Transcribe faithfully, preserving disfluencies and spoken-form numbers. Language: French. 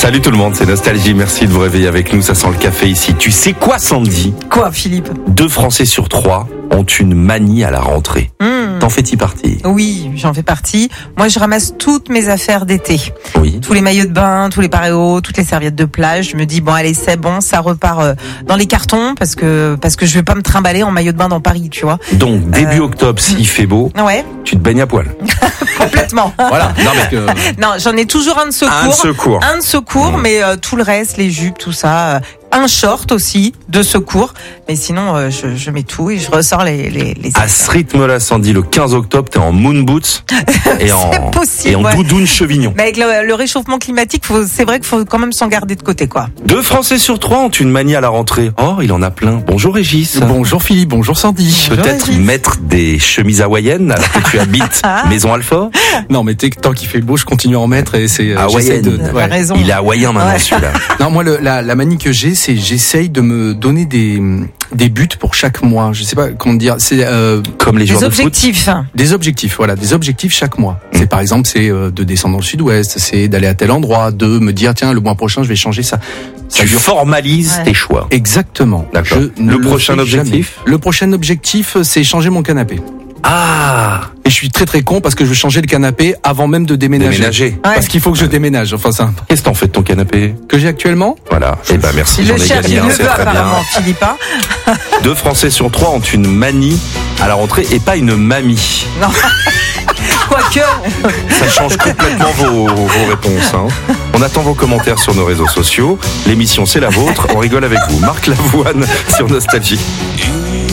Salut tout le monde, c'est Nostalgie. Merci de vous réveiller avec nous. Ça sent le café ici. Tu sais quoi, Sandy? Quoi, Philippe? Deux Français sur trois ont une manie à la rentrée. Mmh. T'en fais-tu partie? Oui, j'en fais partie. Moi, je ramasse toutes mes affaires d'été. Oui. Tous les maillots de bain, tous les paréos, toutes les serviettes de plage. Je me dis, bon, allez, c'est bon, ça repart euh, dans les cartons parce que parce que je vais pas me trimballer en maillot de bain dans Paris, tu vois. Donc, début Euh, octobre, s'il fait beau, Ouais, tu te baignes à poil. complètement. Voilà. Non, mais que... Non, j'en ai toujours un de secours. Un de secours. Un de secours, Mmh. mais euh, tout le reste, les jupes, tout ça. euh, un short aussi de secours. Mais sinon, euh, je, je mets tout et je ressors les les, les À affaires. ce rythme-là, Sandy, le quinze octobre, t'es en moon boots et en, C'est possible, et en ouais. doudoune chevignon. Mais avec le, le réchauffement climatique, faut, c'est vrai qu'il faut quand même s'en garder de côté, quoi. Deux Français sur trois ont une manie à la rentrée. Oh, il en a plein. Bonjour Régis. Bonjour Philippe, bonjour Sandy. Peut-être Régis. mettre des chemises hawaïennes alors que tu habites Maison Alfort. Non mais t'es- tant qu'il fait beau, je continue à en mettre et c'est. euh, Ah, j'essaie Hawaïenne. de. T'as ouais. raison. Il est hawaïen maintenant Ouais. celui-là. Non moi le, la, la manie que j'ai, c'est j'essaye de me donner des des buts pour chaque mois. Je sais pas comment dire. C'est euh, Comme les Des joueurs de foot. objectifs. des objectifs. Voilà, des objectifs chaque mois. C'est par exemple c'est euh, de descendre dans le sud-ouest, c'est d'aller à tel endroit, de me dire tiens le mois prochain je vais changer ça. Ça Tu dure formalises Ouais. tes choix. Exactement. D'accord. Je ne Le prochain fais objectif jamais. Le prochain objectif, c'est changer mon canapé. Ah, Et je suis très très con parce que je veux changer le canapé avant même de déménager. déménager. Ouais. Parce qu'il faut que je déménage. Enfin, c'est un Qu'est-ce que t'en fais de ton canapé? que j'ai actuellement. Voilà. Eh ben merci, Il j'en le ai cherche, gagné il un, le c'est veut très bien. apparemment, Philippe. hein. Deux Français sur trois ont une manie à la rentrée et pas une mamie. Non. Quoique. Ça change complètement vos, vos réponses. Hein. On attend vos commentaires sur nos réseaux sociaux. L'émission c'est la vôtre. On rigole avec vous. Marc Lavoine sur Nostalgie. Une